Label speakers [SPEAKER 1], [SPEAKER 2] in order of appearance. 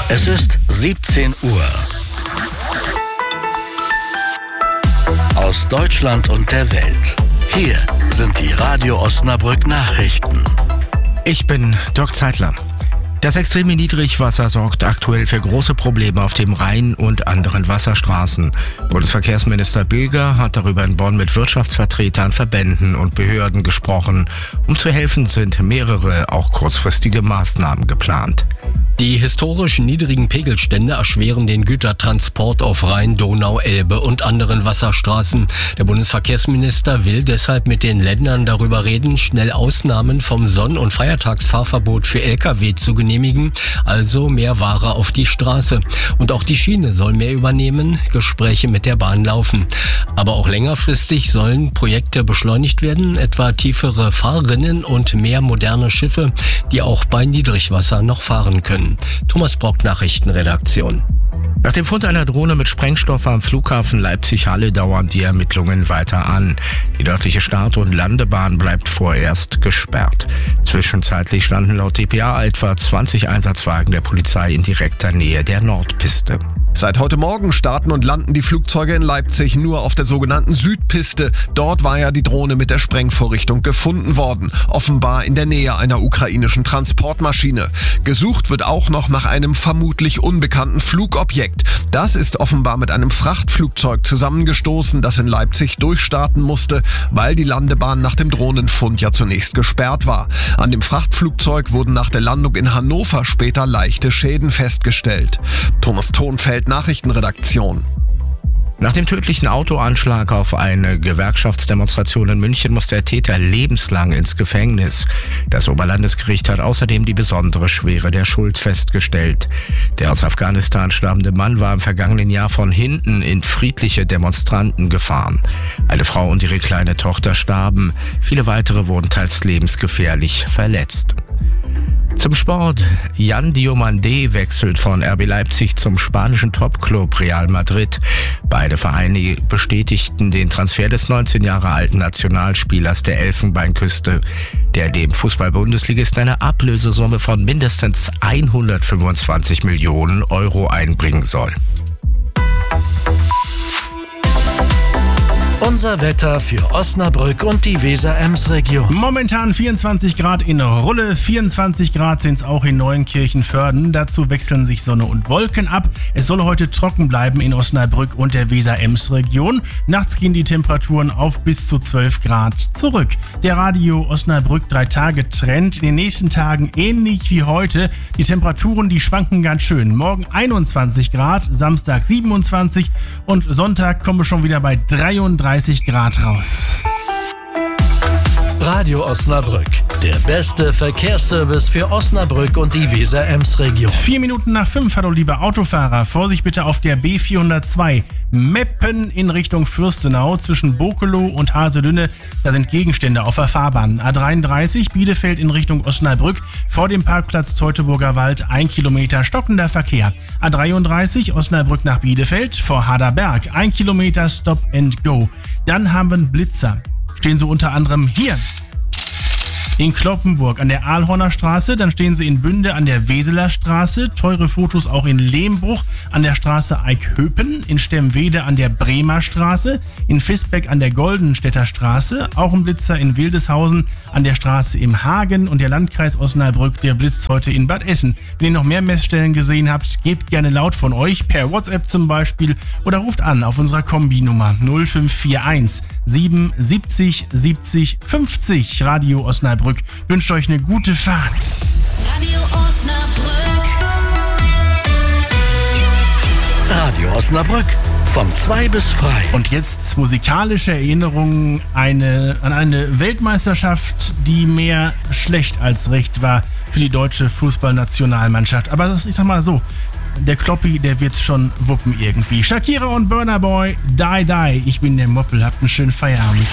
[SPEAKER 1] Es ist 17 Uhr. Aus Deutschland und der Welt. Hier sind die Radio Osnabrück Nachrichten.
[SPEAKER 2] Ich bin Dirk Zeitler. Das extreme Niedrigwasser sorgt aktuell für große Probleme auf dem Rhein und anderen Wasserstraßen. Bundesverkehrsminister Bilger hat darüber in Bonn mit Wirtschaftsvertretern, Verbänden und Behörden gesprochen. Um zu helfen, sind mehrere, auch kurzfristige Maßnahmen geplant.
[SPEAKER 3] Die historisch niedrigen Pegelstände erschweren den Gütertransport auf Rhein, Donau, Elbe und anderen Wasserstraßen. Der Bundesverkehrsminister will deshalb mit den Ländern darüber reden, schnell Ausnahmen vom Sonn- und Feiertagsfahrverbot für Lkw zu genehmigen, also mehr Ware auf die Straße. Und auch die Schiene soll mehr übernehmen, Gespräche mit der Bahn laufen. Aber auch längerfristig sollen Projekte beschleunigt werden, etwa tiefere Fahrrinnen und mehr moderne Schiffe, die auch bei Niedrigwasser noch fahren können. Thomas Brock, Nachrichtenredaktion.
[SPEAKER 2] Nach dem Fund einer Drohne mit Sprengstoff am Flughafen Leipzig-Halle dauern die Ermittlungen weiter an. Die nördliche Start- und Landebahn bleibt vorerst gesperrt. Zwischenzeitlich standen laut dpa etwa 20 Einsatzwagen der Polizei in direkter Nähe der Nordpiste.
[SPEAKER 4] Seit heute Morgen starten und landen die Flugzeuge in Leipzig nur auf der sogenannten Südpiste. Dort war ja die Drohne mit der Sprengvorrichtung gefunden worden, offenbar in der Nähe einer ukrainischen Transportmaschine. Gesucht wird auch noch nach einem vermutlich unbekannten Flugobjekt. Das ist offenbar mit einem Frachtflugzeug zusammengestoßen, das in Leipzig durchstarten musste, weil die Landebahn nach dem Drohnenfund ja zunächst gesperrt war. An dem Frachtflugzeug wurden nach der Landung in Hannover später leichte Schäden festgestellt. Thomas Thonfeld, Nachrichtenredaktion.
[SPEAKER 2] Nach dem tödlichen Autoanschlag auf eine Gewerkschaftsdemonstration in München muss der Täter lebenslang ins Gefängnis. Das Oberlandesgericht hat außerdem die besondere Schwere der Schuld festgestellt. Der aus Afghanistan stammende Mann war im vergangenen Jahr von hinten in friedliche Demonstranten gefahren. Eine Frau und ihre kleine Tochter starben. Viele weitere wurden teils lebensgefährlich verletzt. Zum Sport. Yan Diomandé wechselt von RB Leipzig zum spanischen Topclub Real Madrid. Beide Vereine bestätigten den Transfer des 19 Jahre alten Nationalspielers der Elfenbeinküste, der dem Fußball-Bundesligisten eine Ablösesumme von mindestens 125 Millionen Euro einbringen soll.
[SPEAKER 1] Unser Wetter für Osnabrück und die Weser-Ems-Region.
[SPEAKER 5] Momentan 24 Grad in Rulle, 24 Grad sind es auch in Neuenkirchen-Vörden. Dazu wechseln sich Sonne und Wolken ab. Es soll heute trocken bleiben in Osnabrück und der Weser-Ems-Region. Nachts gehen die Temperaturen auf bis zu 12 Grad zurück. Der Radio Osnabrück 3-Tage-Trend in den nächsten Tagen ähnlich wie heute. Die Temperaturen, die schwanken ganz schön. Morgen 21 Grad, Samstag 27 und Sonntag kommen wir schon wieder bei 33 Grad raus.
[SPEAKER 1] Radio Osnabrück, der beste Verkehrsservice für Osnabrück und die Weser-Ems-Region.
[SPEAKER 5] 4 Minuten nach 5, hallo liebe Autofahrer. Vorsicht bitte auf der B402. Meppen in Richtung Fürstenau zwischen Bokelow und Haselünne. Da sind Gegenstände auf der Fahrbahn. A33 Bielefeld in Richtung Osnabrück. Vor dem Parkplatz Teutoburger Wald 1 Kilometer stockender Verkehr. A33 Osnabrück nach Bielefeld vor Haderberg. 1 Kilometer Stop and Go. Dann haben wir einen Blitzer. Stehen sie unter anderem hier in Kloppenburg an der Ahlhorner Straße, dann stehen sie in Bünde an der Weseler Straße, teure Fotos auch in Lehmbruch an der Straße Eichhöpen, in Stemwede an der Bremer Straße, in Visbeck an der Goldenstädter Straße, auch ein Blitzer in Wildeshausen an der Straße im Hagen und der Landkreis Osnabrück, der blitzt heute in Bad Essen. Wenn ihr noch mehr Messstellen gesehen habt, gebt gerne laut von euch, per WhatsApp zum Beispiel, oder ruft an auf unserer Kombi-Nummer 0541 77 70 50. Radio Osnabrück wünscht euch eine gute Fahrt.
[SPEAKER 6] Radio Osnabrück.
[SPEAKER 1] Radio Osnabrück, von 2 bis frei.
[SPEAKER 5] Und jetzt musikalische Erinnerungen an eine Weltmeisterschaft, die mehr schlecht als recht war für die deutsche Fußballnationalmannschaft. Aber ich sag mal so, der Kloppi, der wird's schon wuppen irgendwie. Shakira und Burna Boy, Die Die. Ich bin der Moppel, habt einen schönen Feierabend.